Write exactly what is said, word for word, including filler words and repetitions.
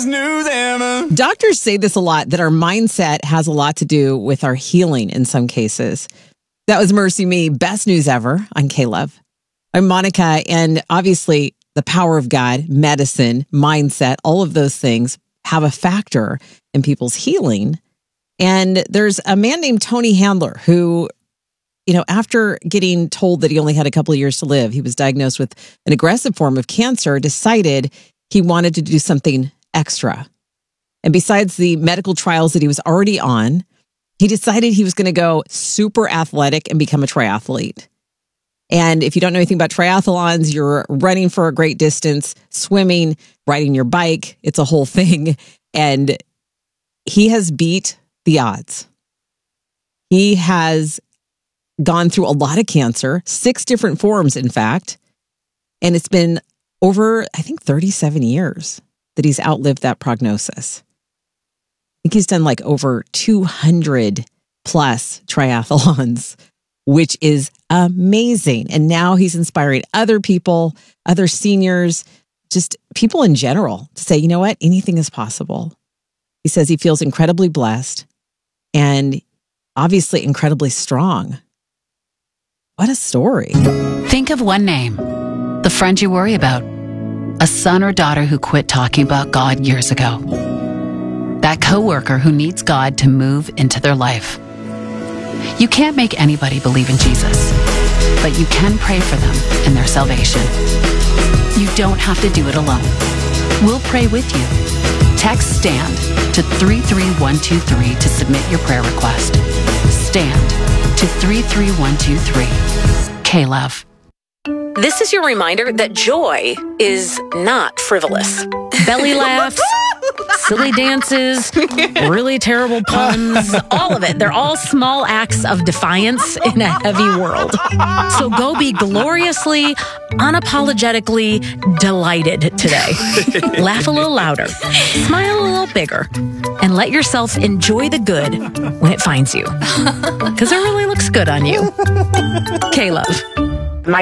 best news ever. Doctors say this a lot, that our mindset has a lot to do with our healing in some cases. That was Mercy Me, best news ever on K-Love. I'm Monica, and obviously the power of God, medicine, mindset, all of those things have a factor in people's healing. And there's a man named Tony Handler who, you know, after getting told that he only had a couple of years to live, he was diagnosed with an aggressive form of cancer, decided he wanted to do something extra. And besides the medical trials that he was already on, he decided he was going to go super athletic and become a triathlete. And if you don't know anything about triathlons, you're running for a great distance, swimming, riding your bike. It's a whole thing. And he has beat the odds. He has gone through a lot of cancer, six different forms, in fact. And it's been over, I think, thirty-seven years that he's outlived that prognosis. I think he's done like over two hundred plus triathlons, which is amazing. And now he's inspiring other people, other seniors, just people in general to say, you know what, anything is possible. He says he feels incredibly blessed and obviously incredibly strong. What a story. Think of one name, the friend you worry about, a son or daughter who quit talking about God years ago, that coworker who needs God to move into their life. You can't make anybody believe in Jesus, but you can pray for them in their salvation. You don't have to do it alone. We'll pray with you. Text STAND to three three one two three to submit your prayer request. STAND to three three one two three. K-Love. This is your reminder that joy is not frivolous. Belly laughs, silly dances, really terrible puns, all of it. They're all small acts of defiance in a heavy world. So go be gloriously, unapologetically delighted today. Laugh a little louder, smile a little bigger, and let yourself enjoy the good when it finds you. Because it really looks good on you. K-Love.